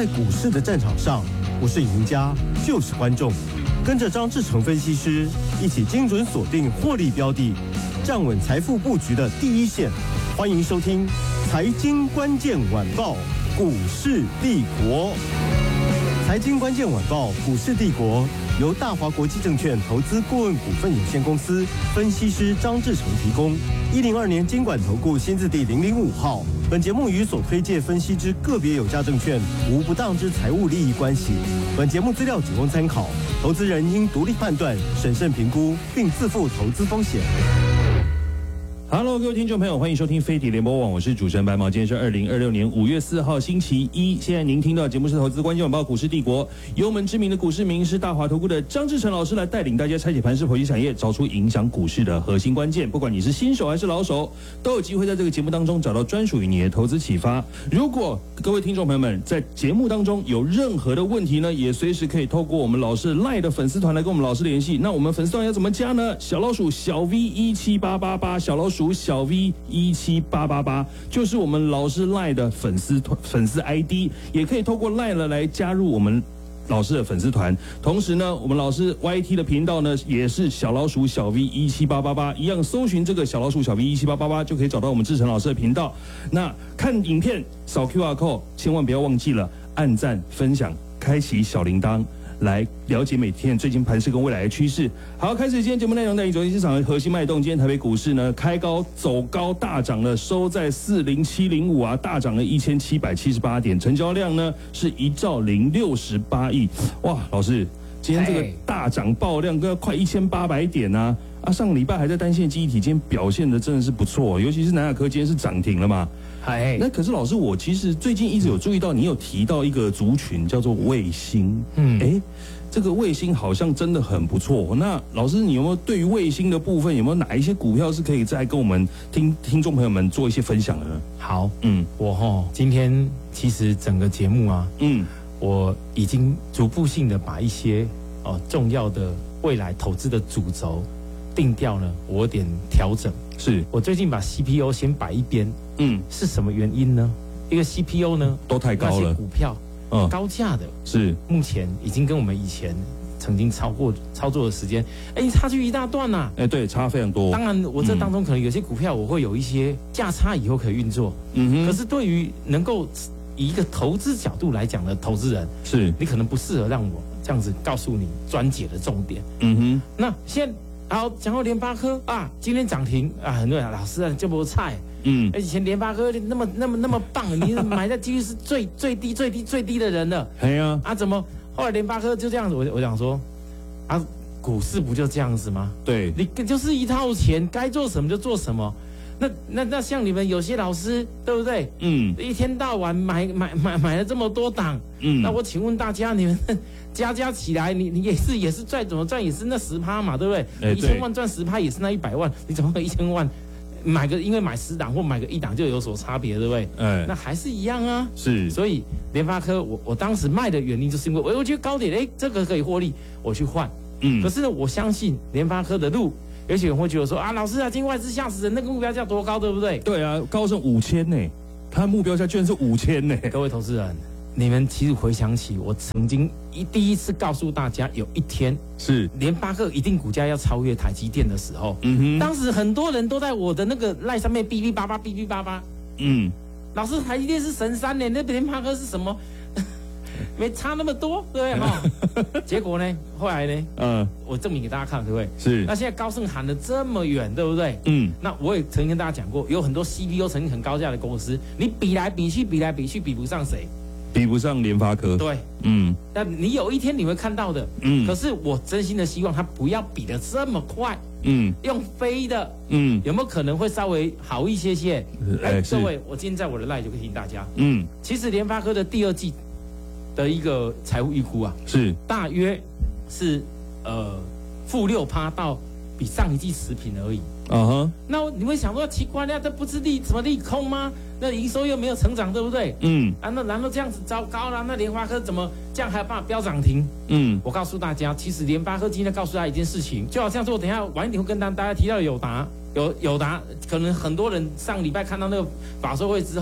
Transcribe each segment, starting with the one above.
在股市的战场上，不是赢家就是观众。跟着张志成分析师一起精准锁定获利标的，站稳财富布局的第一线。欢迎收听《财经关键晚报》股市帝国。财经关键晚报股市帝国由大华国际证券投资顾问股份有限公司分析师张志成提供。102年金管投顾新字第005号。本节目与所推介分析之个别有价证券无不当之财务利益关系。本节目资料仅供参考，投资人应独立判断、审慎评估，并自负投资风险。 Hello， 各位听众朋友，欢迎收听飞碟联播网，我是主持人白毛。今天是2026年5月4号星期一。现在您听到的节目是投资关键晚报股市帝国，由我们知名的股市名师大华投顾的张志成老师来带领大家拆解盘势、剖析产业，找出影响股市的核心关键。不管你是新手还是老手，都有机会在这个节目当中找到专属于你的投资启发。如果各位听众朋友们在节目当中有任何的问题呢，也随时可以透过我们老师 LINE 的粉丝团来跟我们老师联系。那我们粉丝团要怎么加呢？小老鼠小 V17888，小老鼠小 V17888，就是我们老师 LINE 的粉丝 ID， 也可以透过 LINE 来加入我们老师的粉丝团。同时呢，我们老师 YT 的频道呢也是小老鼠小 V17888，一样搜寻这个小老鼠小 V17888就可以找到我们志成老师的频道。那看影片扫 QR code， 千万不要忘记了按赞、分享、开启小铃铛，来了解每天最近盘势跟未来的趋势。好，开始今天节目内容，带你走进市场的核心脉动。今天台北股市呢开高走高大涨了，收在40705啊，大涨了1778点，成交量呢是1兆068亿。哇，老师，今天这个大涨爆量跟快1800点啊！上个礼拜还在单线记忆体，今天表现的真的是不错，尤其是南亚科今天是涨停了嘛。那可是老师，我其实最近一直有注意到，你有提到一个族群叫做卫星。这个卫星好像真的很不错。那老师，你有没有对于卫星的部分，有没有哪一些股票是可以再跟我们听众朋友们做一些分享的呢？ 好，我今天其实整个节目啊，我已经逐步性的把一些重要的未来投资的主轴定调了，我有点调整。 是我最近把 CPO 先摆一边，是什么原因呢？一个 CPO 呢都太高了， 那些股票高价的， 是目前已经跟我们以前曾经操作的时间，差距一大段呐。 对，差非常多。 当然，我这当中可能有些股票我会有一些价差，以后可以运作。可是对于能够以一个投资角度来讲的投资人， 是你可能不适合让我这样子告诉你专解的重点。那现在好讲到联发科啊，今天涨停啊，很多人老师啊就不菜。以前联发科那么棒，你买的几率是最低的人了。怎么后来联发科就这样子？我想说，股市不就这样子吗？ 对， 你就是一套钱，该做什么就做什么。那像你们有些老师，对不对？一天到晚买了这么多档，那我请问大家，你们加起来，你也是再怎么赚也是那10%嘛，对不对？1000万赚10%也是那100万，你怎么会1000万因为买10档或买个1档就有所差别，对不对？那还是一样啊。 是， 所以联发科我当时卖的原因就是因为我觉得高点，这个可以获利，我去换。可是呢，我相信联发科的路。有些人会觉得说老师啊，今天外资吓死人，那个目标价多高，对不对？ 对啊，高成5000呢，他目标价居然是5000呢。 各位投资人，你们其实回想起我曾经第一次告诉大家，有一天是联发科一定股价要超越台积电的时候，当时很多人都在我的那个LINE上面哔哔叭叭，老师台积电是神山呢，那联发科是什么？没差那么多，对不对？结果呢？后来呢？我证明给大家看，对不对？ 是。 那现在高盛喊得这么远，对不对？那我也曾经跟大家讲过，有很多 CPO 曾经很高价的公司，你比来比去，比不上谁？ 比不上联发科。 对，那你有一天你会看到的。可是我真心的希望它不要比得这么快。用飞的。有没有可能会稍微好一些些？各位，我今天在我的 LINE 就可以提醒大家。其实联发科的第2季的一个财务预估啊， 是大约是-6%到比上一季持平而已。那你会想说奇怪了，这不是什么利空吗？那营收又没有成长，对不对？那然后这样子糟糕了，那联发科怎么这样还有办法飙涨停？我告诉大家，其实联发科今天告诉大家一件事情，就好像是我等一下晚一点会跟大家提到友达，可能很多人上礼拜看到那个法说会之后。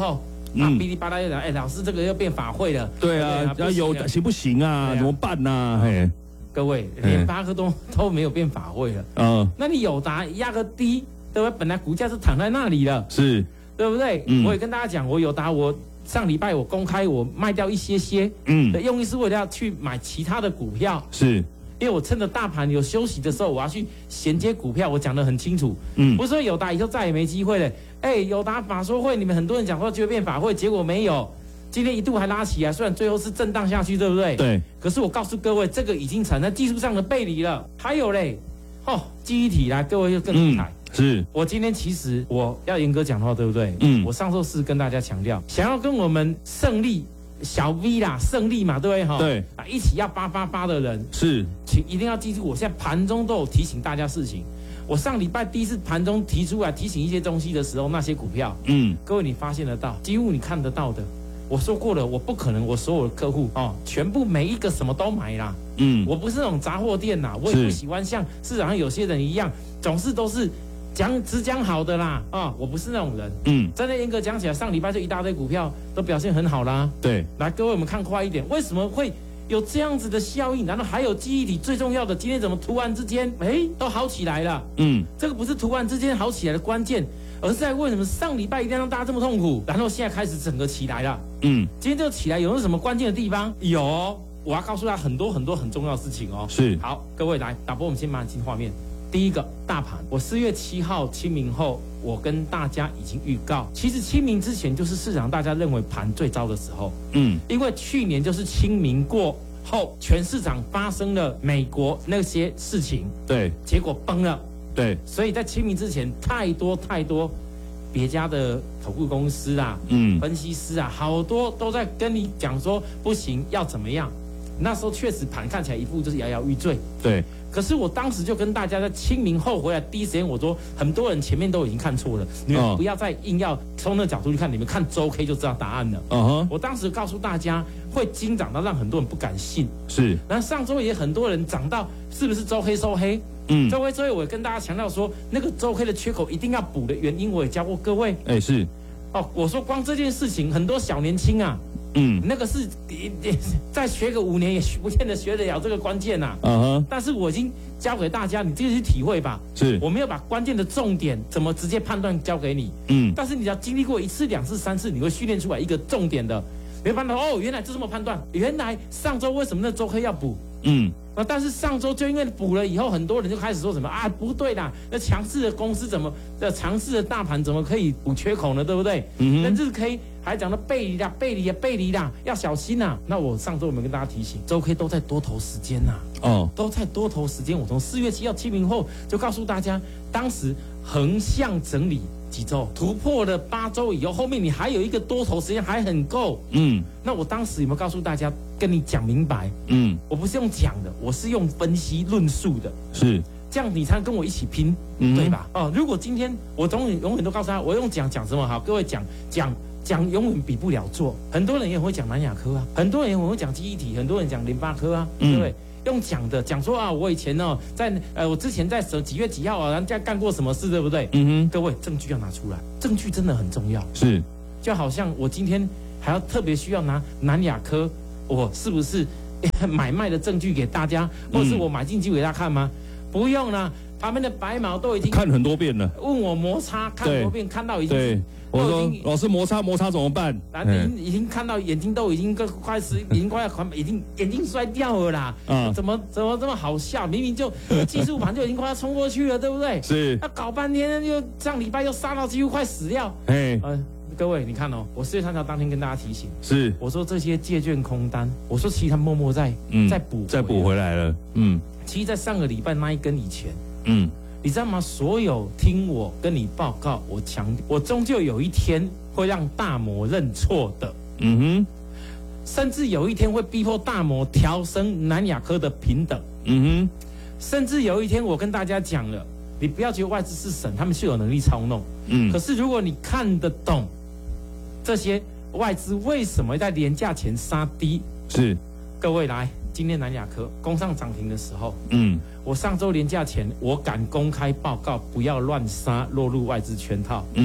噼里啪啦又讲，老师这个又变法会了。 对啊，有行不行啊？怎么办呢？嘿， 各位，联发科都没有变法会了。那你友达压个低，对不对？本来股价是躺在那里了， 是， 对不对？我也跟大家讲，我友达我上礼拜我公开我卖掉一些，的用意是为了要去买其他的股票， 是。 因为我趁着大盘有休息的时候，我要去衔接股票，我讲得很清楚。不是说友达以后再也没机会了。友达法说会，你们很多人讲说就会变法会，结果没有。今天一度还拉起来，虽然最后是震荡下去，对不对？ 对。 可是我告诉各位，这个已经产生技术上的背离了。还有嘞，记忆体来，各位又更精彩。 是我今天其实我要严格讲的话，对不对？我上周是跟大家强调，想要跟我们胜利。小 V 啦，胜利嘛，对不对？ 对啊，一起要888的人是， 请一定要记住，我现在盘中都有提醒大家事情。我上礼拜第一次盘中提出来提醒一些东西的时候，那些股票，各位你发现得到，几乎你看得到的。我说过了，我不可能我所有的客户全部每一个什么都买啦。我不是那种杂货店啦，我也不喜欢像市场上有些人一样，总是都是。只讲好的啦，我不是那种人。真的严格讲起来，上礼拜就一大堆股票都表现很好啦。 对， 来各位，我们看快一点，为什么会有这样子的效应？然后还有记忆体最重要的，今天怎么突然之间，都好起来了？这个不是突然之间好起来的关键，而是在为什么上礼拜一定要让大家这么痛苦，然后现在开始整个起来了？今天这个起来有什么关键的地方？有，我要告诉大家很多很多很重要的事情哦。 是， 好，各位来，导播，我们先马上进画面。第一个大盘，我4月7号清明后，我跟大家已经预告，其实清明之前就是市场大家认为盘最糟的时候。因为去年就是清明过后，全市场发生了美国那些事情， 对， 结果崩了， 对， 所以在清明之前，太多别家的投顾公司啊，分析师啊，好多都在跟你讲说不行，要怎么样。那时候确实盘看起来一副就是摇摇欲坠， 对。 可是我当时就跟大家在清明后回来第一时间我说，很多人前面都已经看错了，你们不要再硬要从那个角度去看，你们看周 K 就知道答案了。我当时告诉大家会惊涨到让很多人不敢信， 是。 然后上周也很多人涨到是不是周 K 收黑？周 K 收黑，我也跟大家强调说，那个周 K 的缺口一定要补的原因，我也教过各位。 是。 我说光这件事情，很多小年轻啊。那个是再学个5年也不见得学得了这个关键呐。但是我已经教给大家，你自己去体会吧。 是， 我没有把关键的重点怎么直接判断交给你。但是你要经历过1次、2次、3次，你会训练出来一个重点的。你会判断原来就这么判断。原来上周为什么那周 K 要补？但是上周就因为补了以后，很多人就开始说什么啊，不对啦，那强势的公司怎么强势的大盘怎么可以补缺口呢？对不对？那日 K 还讲到背离啦，要小心啦。那我上周有没有跟大家提醒，周 K 都在多头时间呐？都在多头时间。我从4月7号清明后就告诉大家，当时横向整理几周，突破了8周以后，后面你还有一个多头时间还很够。那我当时有没有告诉大家，跟你讲明白？我不是用讲的，我是用分析论述的。 是。 这样你才能跟我一起拼，对吧？如果今天我永远都告诉他，我用讲什么好？各位讲永远比不了做。很多人也会讲南亚科啊，很多人也会讲记忆体，很多人讲联发科啊，对不对？用讲说啊，我以前在我之前在几月几号人家干过什么事，对不对？各位证据要拿出来，证据真的很重要。 是， 就好像我今天还要特别需要拿南亚科，我是不是买卖的证据给大家，或者是我买进去给大家看吗？不用了，旁边的白毛都已经看很多遍了， 问我摩擦看很多遍，看到已经对，我说老师摩擦怎么办？ 已经看到眼睛都已经已经眼睛摔掉了啦！怎么这么好笑？明明就技术盘就已经快要冲过去了，对不对？ 是。 那搞半天又上礼拜又杀到几乎快死掉。各位你看我4月3号当天跟大家提醒， 是我说这些借券空单，我说其实他默默在补回来了。 其实在上个礼拜那一根以前，你知道吗？所有听我跟你报告，我强调，我终究有一天会让大摩认错的。甚至有一天会逼迫大摩调升南亚科的平等。甚至有一天我跟大家讲了，你不要觉得外资是神，他们是有能力操弄。可是如果你看得懂这些外资为什么在连假前杀低， 是各位来。今天南亚科攻上涨停的时候，我上周连假前我敢公开报告，不要乱杀，落入外资圈套。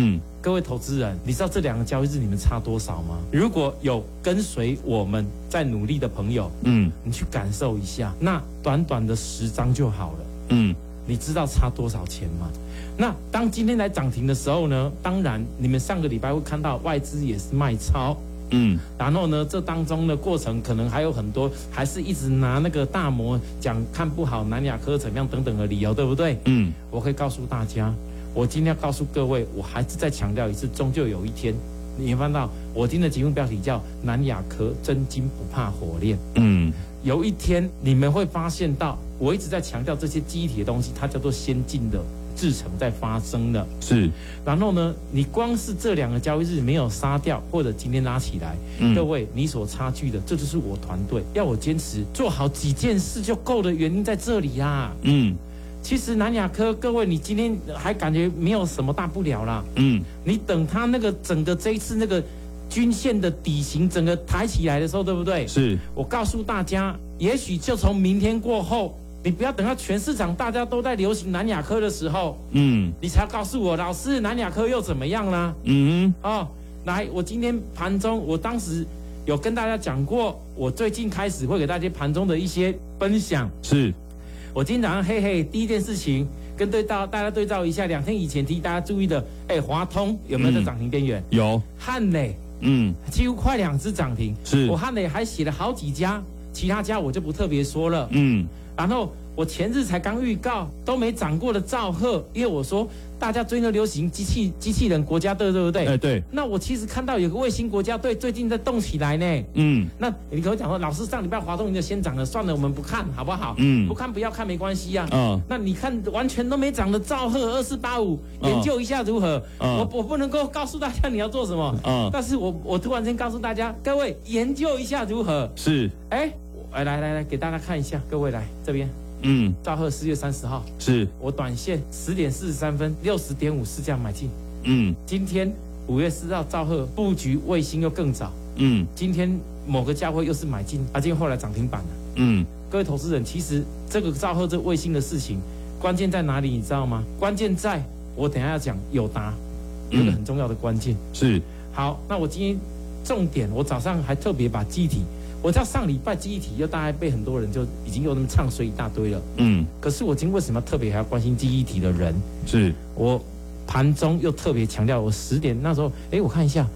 各位投资人，你知道这2个交易日你们差多少吗？如果有跟随我们在努力的朋友，你去感受一下，那短短的10张就好了，你知道差多少钱吗？那当今天来涨停的时候呢，当然你们上个礼拜会看到外资也是卖超，然后呢，这当中的过程可能还有很多，还是一直拿那个大摩讲看不好南亚科怎么样等等的理由，对不对？我可以告诉大家，我今天要告诉各位，我还是再强调一次，终究有一天，你看到我今天的节目标题叫南亚科真金不怕火炼，有一天你们会发现到，我一直在强调这些记忆体的东西，它叫做先进的制程在发生了， 是。 然后呢，你光是这2个交易日没有杀掉，或者今天拉起来，各位你所差距的，这就是我团队要我坚持做好几件事就够的原因在这里啦。其实南亚科，各位你今天还感觉没有什么大不了啦。你等它那个整个这一次那个均线的底型整个抬起来的时候，对不对？ 是。我告诉大家，也许就从明天过后。你不要等到全市场大家都在流行南亚科的时候，你才要告诉我，老师南亚科又怎么样啦？来，我今天盘中，我当时有跟大家讲过，我最近开始会给大家盘中的一些分享。 是， 我今天早上第一件事情跟大家对照一下，2天以前提大家注意的，华通有没有在涨停边缘？ 有。 汉磊，几乎快2只涨停。是，我汉磊还写了好几家，其他家我就不特别说了。然后我前日才刚预告都没涨过的兆赫，因为我说大家最近都流行机器人国家队，对不对？对。那我其实看到有个卫星国家队最近在动起来呢。那你跟我讲说，老师上礼拜华东营就先涨了，算了，我们不看好不好？不看不要看没关系啊。那你看完全都没涨的兆赫2485，研究一下如何？我不能够告诉大家你要做什么。但是我突然间告诉大家，各位研究一下如何？ 是。 来，给大家看一下，各位来这边。兆赫4月30号，是我短线10点43分60.54这样买进。今天5月4号兆赫布局卫星又更早。今天某个价位又是买进，今天后来涨停板了。各位投资人，其实这个兆赫这卫星的事情，关键在哪里？你知道吗？关键在我等一下要讲友达，有一个很重要的关键。是。好，那我今天重点，我早上还特别把记忆体。我知道上礼拜记忆体又大概被很多人就已经又那么唱衰一大堆了。可是我今天为什么特别还要关心记忆体的人？是我盘中又特别强调，我10点那时候，我看一下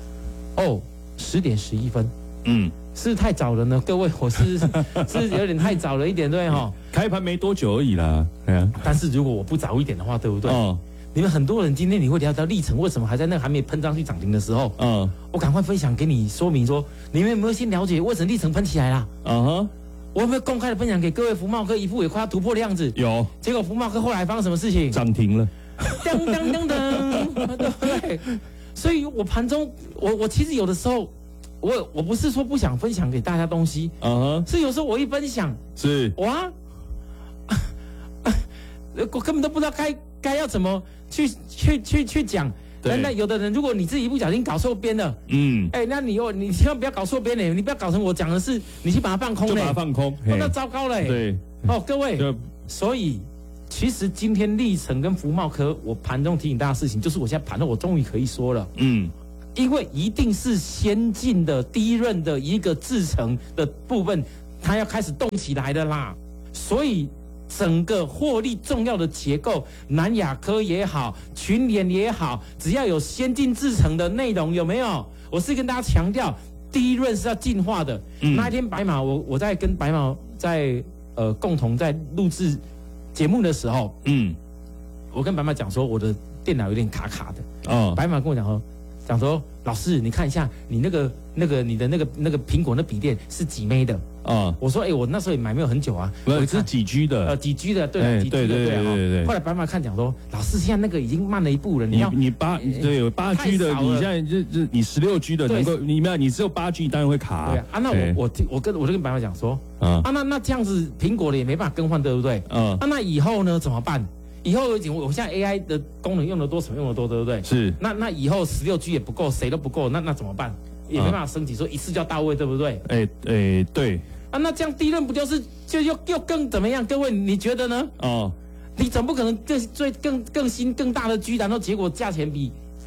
，10点11分，是太早了呢？各位，我是有点太早了一点，对哈？ 开盘没多久而已啦。 但是如果我不早一点的话，对不对？你们很多人今天你会聊到历程为什么还在那个还没喷上去涨停的时候，我赶快分享给你说明说，你们有没有先了解为什么历程喷起来啦？我有没有公开的分享给各位？福茂科一副也快要突破的样子，有。结果福茂科后来发生什么事情？ 涨停了， 噔噔噔噔，对不对？所以我盘中我其实有的时候我不是说不想分享给大家东西，是有时候我一分享是哇，我根本都不知道该要怎么去讲。那有的人，如果你自己不小心搞错边了，那你千万不要搞错边嘞，你不要搞成我讲的是你去把它放空嘞， 就把它放空， 那糟糕嘞。对，各位，所以其实今天历程跟福茂科，我盘中提醒大家的事情，就是我现在盘中我终于可以说了，因为一定是先进的第一轮的一个制程的部分，它要开始动起来的啦，所以。整个获利重要的结构，南亚科也好，群联也好，只要有先进制程的内容，有没有？我是跟大家强调，第一轮是要进化的。那一天白马，我在跟白马在共同在录制节目的时候，我跟白马讲说，我的电脑有点卡卡的。白马跟我讲说，老师，你看一下你你的那个苹果那笔电是几枚的？我说，我那时候也买没有很久啊， 我是几 G 的， 几 G 的，对，几 G 的，对。后来白马看讲说，老师现在那个已经慢了一步了，你 8 G 的，你现在你16 G 的能够，你只有8 G 当然会卡。 对啊，那我就跟白马讲说，那这样子苹果的也没办法更换，对不对？那以后呢怎么办？以后我现在 AI 的功能用的多，什么用的多，对不对？是。那以后16 G 也不够，谁都不够，那怎么办？也没办法升级，说一次就要到位，对不对？ 对。 那这样第一轮不就又更怎么样？各位你觉得呢？你总不可能更新更大的 G，然后结果价钱比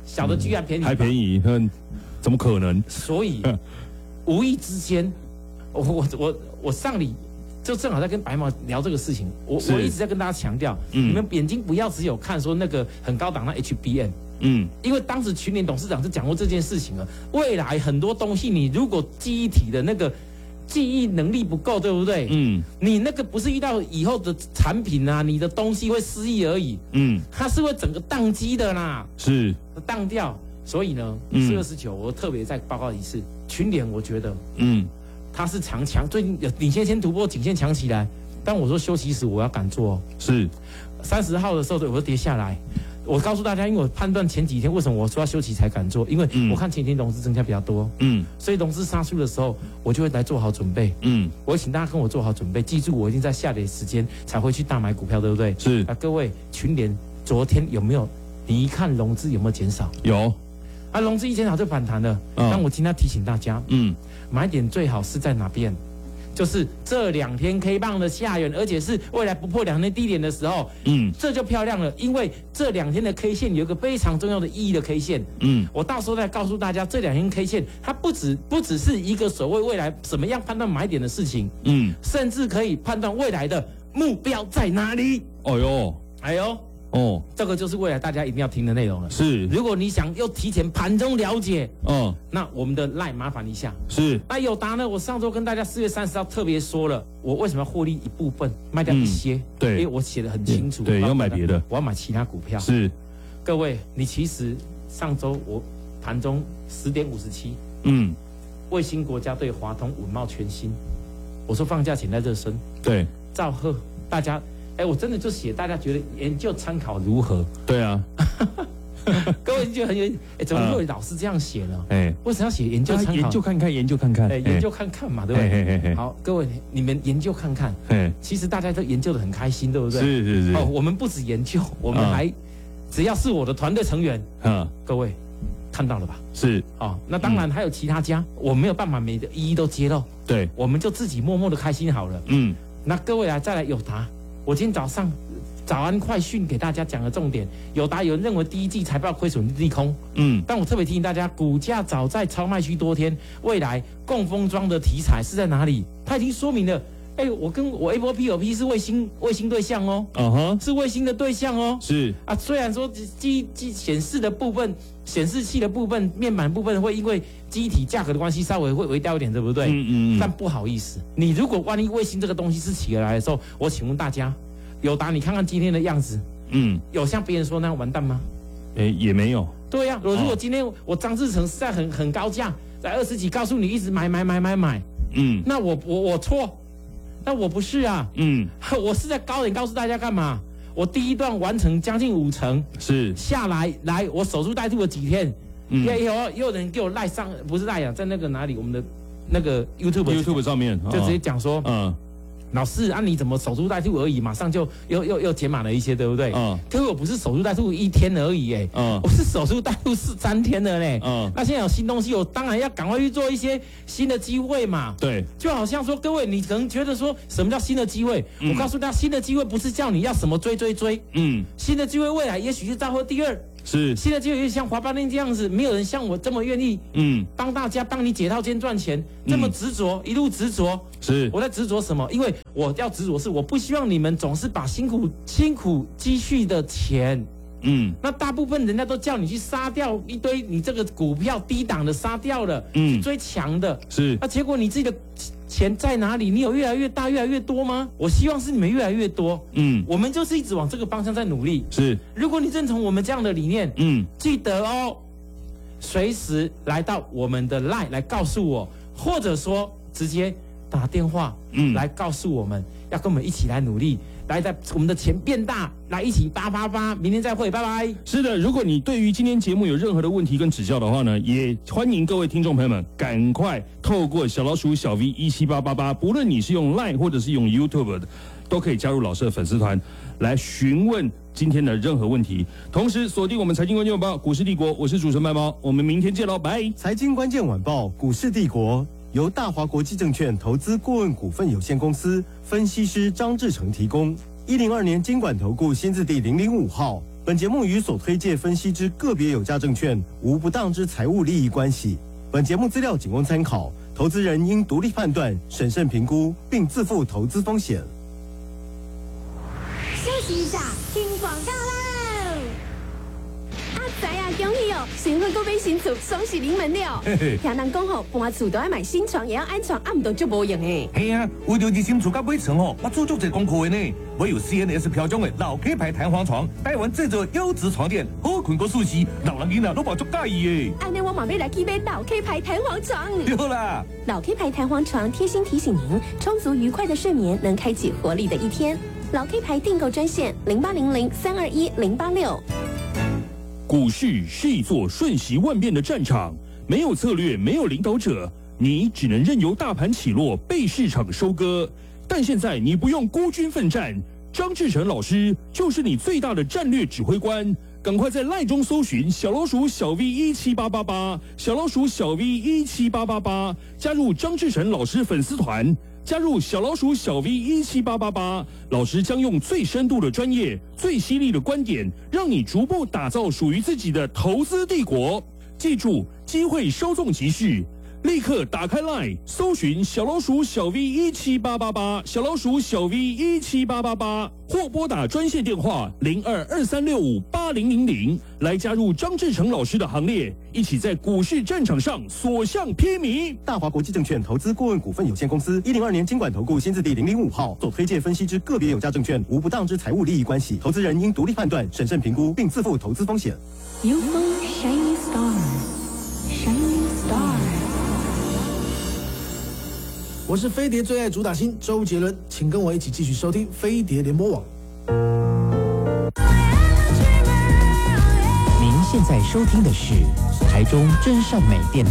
小的居然便宜， 还便宜，怎么可能？ 所以无意之间，我上礼就正好在跟白毛聊这个事情，我一直在跟大家强调，你们眼睛不要只有看说那个很高档那 HBM。因为当时群联董事长就讲过这件事情了。未来很多东西，你如果记忆体的那个记忆能力不够，对不对？你那个不是遇到以后的产品啊，你的东西会失忆而已。它是会整个宕机的啦， 是宕掉。所以呢，4月19，我特别再报告一次，群联我觉得，它是强，最近领先突破颈线强起来。但我说休息时我要敢做， 是 30号的时候我就跌下来。我告诉大家，因为我判断前几天为什么我说要休息才敢做，因为我看前几天融资增加比较多，所以融资杀出的时候，我就会来做好准备，我会请大家跟我做好准备，记住我一定在下跌时间才会去大买股票，对不对？ 是啊，各位群联昨天有没有？你一看融资有没有减少？ 有， 啊，融资一减少就反弹了。但我今天要提醒大家，买点最好是在哪边？就是这2天 K 棒的下缘，而且是未来不破2天低点的时候，这就漂亮了。因为这2天的 K 线有一个非常重要的意义的 K 线，我到时候再告诉大家，这2天 K 线它不只是一个所谓未来怎么样判断买点的事情，甚至可以判断未来的目标在哪里。哎呦。这个就是未来大家一定要听的内容了。是，如果你想又提前盘中了解，那我们的 LINE 麻烦一下。是，那友达呢？我上周跟大家4月30号特别说了，我为什么要获利一部分，卖掉一些？对，因为我写得很清楚。 对，要买别的， 我要买其他股票。 是， 各位，你其实上周我盘中10点57，卫星国家队华通稳懋全新，我说放假前在热身。对，赵贺大家。我真的就写，大家觉得研究参考如何？对啊，各位就很有，怎么会有老师这样写呢？为什么要写研究参考？研究看看，研究看看，研究看看嘛，对不对？好，各位你们研究看看，其实大家都研究得很开心，对不对？是。我们不止研究，我们还只要是我的团队成员，各位看到了吧？是。那当然还有其他家，我没有办法每个一都揭露，对，我们就自己默默的开心好了。那各位再来友达。我今天早上早安快讯给大家讲的重点，友达有人认为第一季财报亏损利空，但我特别提醒大家，股价早在超卖区多天，未来供封装的题材是在哪里？它已经说明了，我跟我 A波 是卫星对象哦，是卫星的对象哦，是啊，虽然说机显示的部分、显示器的部分、面板部分会因为机体价格的关系稍微会微掉一点，对不对？但不好意思，你如果万一卫星这个东西是起而来的时候，我请问大家，友达你看看今天的样子，有像别人说那样完蛋吗？也没有。对呀，如果今天我张志成是在很高价，在20几告诉你一直买，那我错。但我不是啊，我是在高点告诉大家干嘛？我第一段完成将近5成，是下来，我守株待兔了几天，有人给我赖上，不是赖啊，在那个哪里，我们的那个 YouTube 上面，就直接讲说，老师啊，你怎么守株待兔而已，马上就又减码了一些，对不对？可是我不是守株待兔1天而已，我是守株待兔3天的嘞。那现在有新东西，我当然要赶快去做一些新的机会嘛。对，就好像说，各位你可能觉得说什么叫新的机会？我告诉大家，新的机会不是叫你要什么追，新的机会未来也许是大货第2。是，现在就有像华邦电这样子，没有人像我这么愿意，帮大家帮你解套间赚钱，这么执着，一路执着。是，我在执着什么？因为我要执着是，我不希望你们总是把辛苦积蓄的钱，那大部分人家都叫你去杀掉一堆你这个股票低档的杀掉了，去追强的，是，那结果你自己的钱在哪里？你有越来越大、越来越多吗？我希望是你们越来越多。我们就是一直往这个方向在努力。是，如果你认同我们这样的理念，记得哦，随时来到我们的 LINE 来告诉我，或者说直接打电话，来告诉我们，要跟我们一起来努力。来，在我们的钱变大，来一起888，明天再会，拜拜。是的，如果你对于今天节目有任何的问题跟指教的话呢，也欢迎各位听众朋友们赶快透过小老鼠小 V 17888，不论你是用 LINE 或者是用 YouTube 的，都可以加入老师的粉丝团来询问今天的任何问题。同时锁定我们财经关键晚报股市帝国，我是主持人麦猫，我们明天见喽，拜。 财经关键晚报股市帝国由大华国际证券投资顾问股份有限公司分析师张志成提供。102年金管投顾新字第005号。 本节目与所推介分析之个别有价证券无不当之财务利益关系。本节目资料仅供参考，投资人应独立判断、审慎评估，并自负投资风险。 休息一下，听广告喽！知影恭喜哦！新婚购买新厝，双喜临门了。听人讲吼，搬厝都要买新床，也要安床，唔到就无用诶。 系啊，为了你新厝甲买床吼，我做足侪功课的呢。我有 CNS 标准的老 K 牌弹簧床，台湾制作优质床垫，好困过舒适，老人囡仔都把足介意的。 安尼我嘛要来去买老 K 牌弹簧床。 对啦， 老 K 牌弹簧床贴心提醒您，充足愉快的睡眠能开启活力的一天。老 K 牌订购专线0800-321-086。 股市是一座瞬息万变的战场，没有策略，没有领导者，你只能任由大盘起落，被市场收割。但现在你不用孤军奋战，张志成老师就是你最大的战略指挥官。赶快在LINE中搜寻小老鼠小 V17888，小老鼠小 V17888，加入张志成老师粉丝团。加入小老鼠小 V17888，老师将用最深度的专业、最犀利的观点，让你逐步打造属于自己的投资帝国。记住，机会稍纵即逝，立刻打开 LINE， 搜寻小老鼠小 V17888，小老鼠小 V17888，或拨打专线电话0223658000，来加入张志成老师的行列，一起在股市战场上所向披靡。 大华国际证券投资顾问股份有限公司102年金管投顾新字第005号，所推介分析之个别有价证券无不当之财务利益关系，投资人应独立判断、审慎评估，并自负投资风险。 UFO Shiny Star Shiny Star。 我是飞碟最爱主打星周杰伦，请跟我一起继续收听飞碟联播网。 您现在收听的是台中真善美电台。